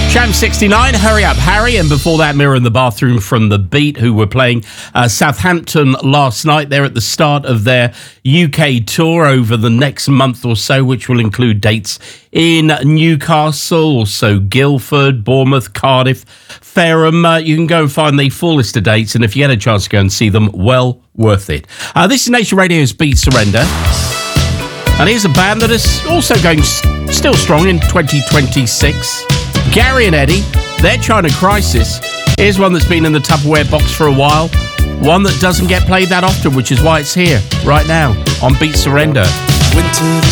Sham 69, Hurry Up Harry, and before that, Mirror in the Bathroom from The Beat, who were playing Southampton last night. They're at the start of their UK tour over the next month or so, which will include dates in Newcastle, also Guildford, Bournemouth, Cardiff, Fareham. You can go and find the full list of dates, and if you get a chance to go and see them, well worth it. This is Nation Radio's Beat Surrender. And here's a band that is also going still strong in 2026. Gary and Eddie, their China Crisis. Here's one that's been in the Tupperware box for a while. One that doesn't get played that often, which is why it's here right now on Beat Surrender. Winter